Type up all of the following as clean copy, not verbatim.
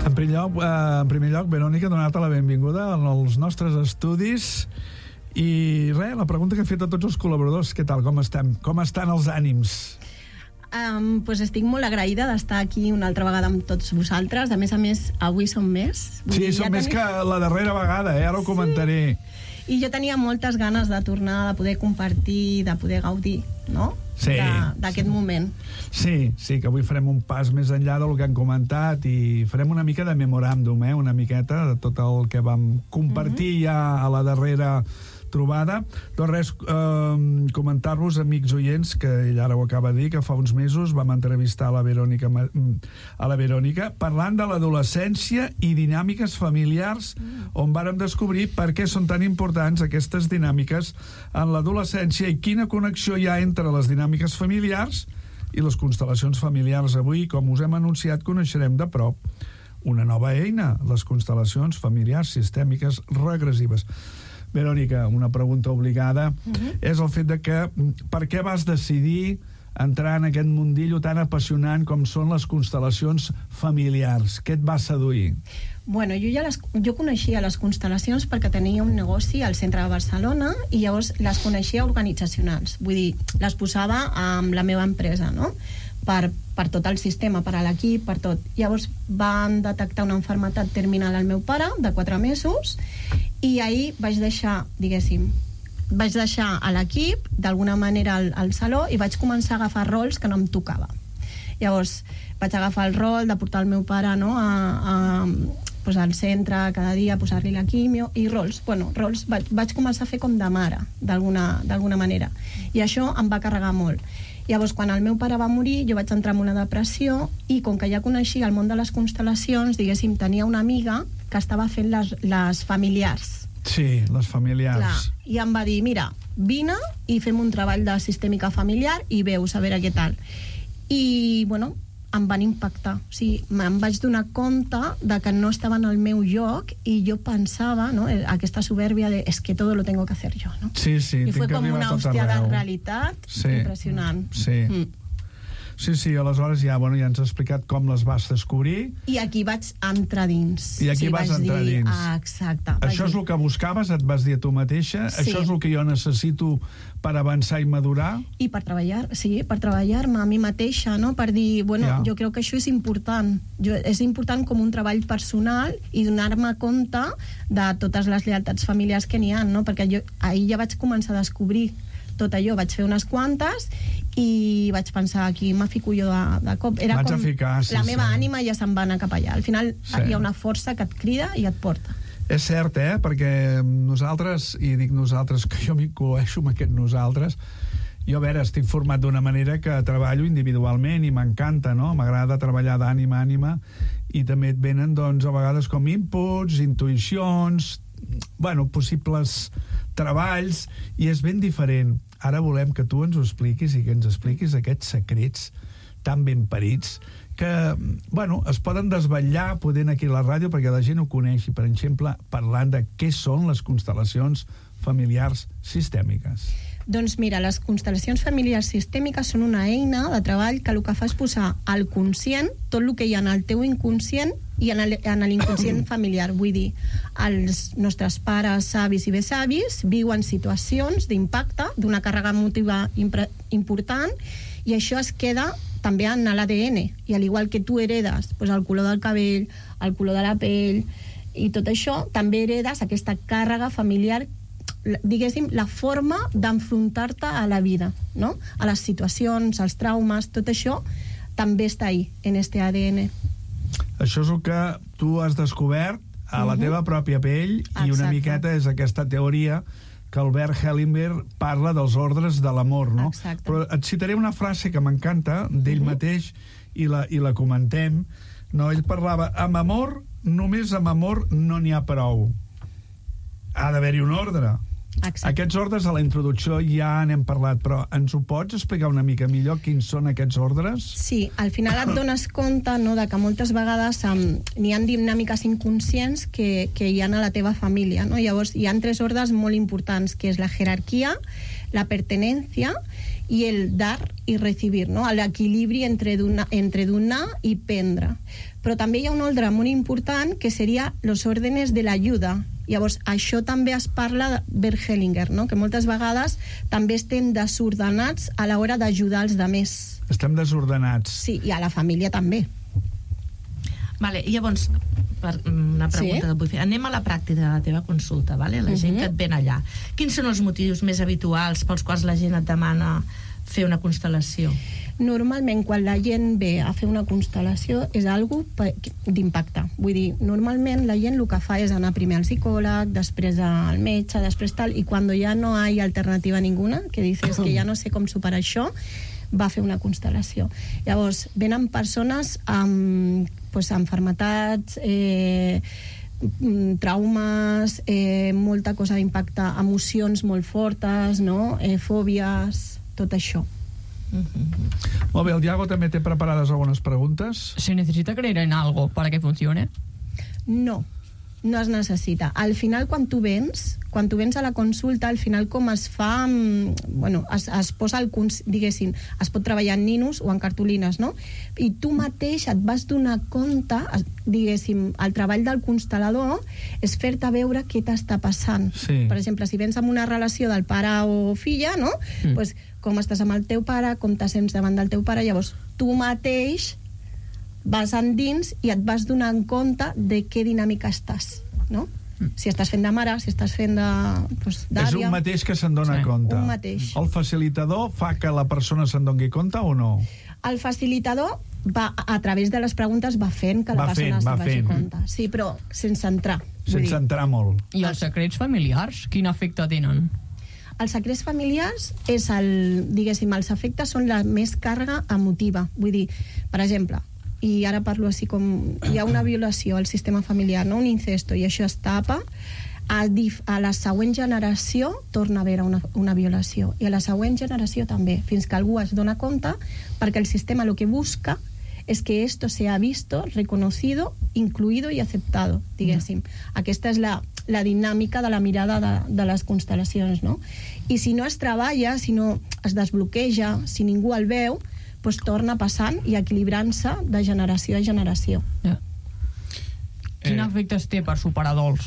En primer lloc, Verònica, donar-te la benvinguda als nostres estudis. I res, la pregunta que he fet a tots els col·laboradors, què tal, com estem? Com estan els ànims? Pues estic molt agraïda d'estar aquí una altra vegada amb tots vosaltres. A més, avui som més. Sí, som més que la darrera vegada, ara ho comentaré. I jo tenia moltes ganes de tornar, de poder compartir, de poder gaudir, no? Sí, d'aquest moment. Sí, que avui farem un pas més enllà del que han comentat i farem una mica de memoràndum, una miqueta de tot el que vam compartir ja a la darrera trobada. Doncs res, comentar-vos, amics oients, que ella ara ho acaba de dir, que fa uns mesos vam entrevistar a la Verònica parlant de l'adolescència i dinàmiques familiars, on vàrem descobrir per què són tan importants aquestes dinàmiques en l'adolescència i quina connexió hi ha entre les dinàmiques familiars i les constel·lacions familiars. Avui, com us hem anunciat, coneixerem de prop una nova eina, les constel·lacions familiars sistèmiques regressives. Verònica, una pregunta obligada és el fet de que per què vas decidir entrar en aquest mundillo tan apassionant com són les constel·lacions familiars? Què et va seduir? Bueno, jo coneixia les constel·lacions perquè tenia un negoci al centre de Barcelona i llavors les coneixia organitzacionals. Vull dir, les posava amb la meva empresa, no? Per tot el sistema, per a l'equip, per tot. Llavors van detectar una malaltia terminal al meu pare, de 4 mesos, i ahir vaig deixar, a l'equip, d'alguna manera al saló, i vaig començar a agafar rols que no em tocava. Llavors vaig agafar el rol de portar el meu pare, no, al centre cada dia, posar-li la quimio, i rols vaig començar a fer com de mare, d'alguna manera, i això em va carregar molt. Llavors, quan el meu pare va morir, jo vaig entrar en una depressió i com que ja coneixia el món de les constel·lacions, tenia una amiga que estava fent les familiars. Sí, les familiars. Clar, i em va dir, mira, vine i fem un treball de sistèmica familiar i veus, a veure què tal. I, bueno, em van impactar. O sigui, em vaig donar compte de que no estava en el meu lloc i jo pensava, no, aquesta soberbia de es que todo lo tengo que hacer yo, no? Sí, I fue com una hòstia de realitat impressionant. Sí, aleshores ja ens ha explicat com les vas descobrir. I aquí vaig entrar dins. I aquí vas entrar dins. Exacte. Això és el que buscaves, et vas dir a tu mateixa? Sí. Això és el que jo necessito per avançar i madurar? I per treballar-me a mi mateixa, no? Per dir, jo crec que això és important. És important com un treball personal i donar-me compte de totes les lealtats familiars que n'hi ha, no? Perquè jo ahir ja vaig començar a descobrir tot allò, vaig fer unes quantes i vaig pensar, aquí me fico jo de cop. Era com la meva ànima ja se'n va anar cap allà. Al final hi ha una força que et crida i et porta. És cert, perquè nosaltres, i dic nosaltres, que jo m'incloeixo amb aquest nosaltres, jo, a veure, estic format d'una manera que treballo individualment i m'encanta, no? M'agrada treballar d'ànima a ànima i també et venen, doncs, a vegades com inputs, intuïcions, possibles treballs, i és ben diferent. Ara volem que tu ens ho expliquis i que ens expliquis aquests secrets tan ben parits que, es poden desvetllar podent aquí a la ràdio perquè la gent ho coneixi, per exemple, parlant de què són les constel·lacions familiars sistèmiques. Doncs mira, les constel·lacions familiars sistèmiques són una eina de treball que el que fa és posar al conscient tot el que hi ha en el teu inconscient i en l'inconscient familiar. Vull dir, els nostres pares, avis i besavis viuen situacions d'impacte, d'una càrrega emotiva important, i això es queda també en l'ADN. I al igual que tu heredes el color del cabell, el color de la pell i tot això, també heredes aquesta càrrega familiar, la forma d'enfrontar-te a la vida, no? A les situacions, als traumes, tot això també està ahí, en este ADN. Això és el que tu has descobert a la teva pròpia pell. Exacte. I una miqueta és aquesta teoria que Albert Hellinger parla dels ordres de l'amor, no? Exacte. Però et citaré una frase que m'encanta d'ell mateix i la comentem, no? Ell parlava, amb amor, només amb amor no n'hi ha prou. Ha d'haver-hi un ordre. Exacte. Aquests ordres a la introducció ja n'hem parlat, però ens ho pots explicar una mica millor quins són aquests ordres? Sí, al final et dones compte, no, de que moltes vegades n'hi ha dinàmiques inconscients que hi ha a la teva família, no? Llavors hi ha 3 ordres molt importants, que és la jerarquia, la pertenencia i el dar i recibir, no? L'equilibri entre donar i prendre. Però també hi ha un ordre molt important que seria los órdenes de l'ajuda. Llavors, això també es parla de Bert Hellinger, no? Que moltes vegades també estem desordenats a l'hora d'ajudar els altres. Estem desordenats. Sí, i a la família també. Vale, i llavors, una pregunta que vull fer. Anem a la pràctica de la teva consulta, vale? La gent que et ven allà. Quins són els motius més habituals pels quals la gent et demana fer una constel·lació? Normalment, quan la gent ve a fer una constel·lació, és algo d'impacte. Vull dir, normalment la gent el que fa és anar primer al psicòleg, després al metge, després tal, i quan ja no hi ha alternativa ninguna, que dices que ja no sé com superar això, va fer una constel·lació. Llavors, venen persones amb malalties, traumes, molta cosa d'impacte, emocions molt fortes, no? Fòbies, tot això. Molt bé, el Diago també té preparades algunes preguntes. ¿Se necesita creer en algo para que funcione? No es necessita. Al final, quan tu vens a la consulta, al final com es fa... es posa diguéssim, es pot treballar en ninos o en cartolines, no? I tu mateix et vas donar compte, diguéssim, el treball del constel·lador és fer-te veure què t'està passant. Sí. Per exemple, si vens amb una relació del pare o filla, no? Pues, com estàs amb el teu pare, com te sents davant del teu pare, llavors tu mateix vas endins i et vas donar compte de què dinàmica estàs, no? Si estàs fent de mare, si estàs fent d'àvia... És un mateix que se'n dona compte. Un mateix. El facilitador fa que la persona se'n doni compte o no? El facilitador va, a través de les preguntes, va fent que la persona se'n vagi compte. Sí, però sense entrar. Sense entrar molt. I els secrets familiars, quin efecte tenen? Els secrets familiars és diguéssim, els efectes són la més càrrega emotiva. Vull dir, per exemple, i ara parlo així com hi ha una violació al sistema familiar, no? Un incesto, i això es tapa, a la següent generació torna a haver una violació, i a la següent generació també, fins que algú es dona compte, perquè el sistema lo que busca es que esto sea visto, reconocido, incluido y aceptado, diguéssim. Aquesta és la dinàmica de la mirada de les constel·lacions, no? I si no es treballa, si no es desbloqueja, si ningú el veu, doncs torna passant i equilibrant-se de generació a generació. Quin efectes té per superar dols?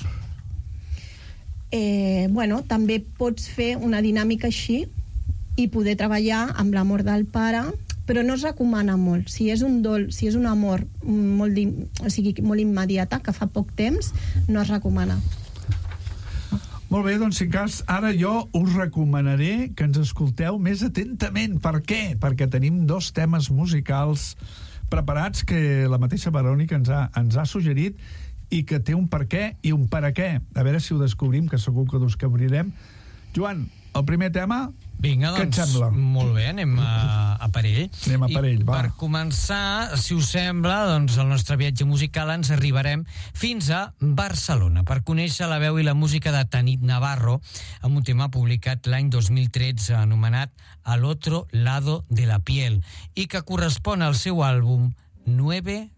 També pots fer una dinàmica així i poder treballar amb l'amor del pare, però no es recomana molt. Si és un dol, si és un amor molt immediata, que fa poc temps, no es recomana. Molt bé, doncs si cas, ara jo us recomanaré que ens escolteu més atentament. Per què? Perquè tenim 2 temes musicals preparats que la mateixa Verònica ens ha suggerit i que té un per què i un per a què. A veure si ho descobrim, que segur que ho descobrirem. Joan, el primer tema... Vinga, doncs, molt bé, anem a per ell. Anem a per ell, va. Per començar, si us sembla, doncs el nostre viatge musical ens arribarem fins a Barcelona per conèixer la veu i la música de Tanit Navarro amb un tema publicat l'any 2013 anomenat Al otro lado de la piel i que correspon al seu àlbum 9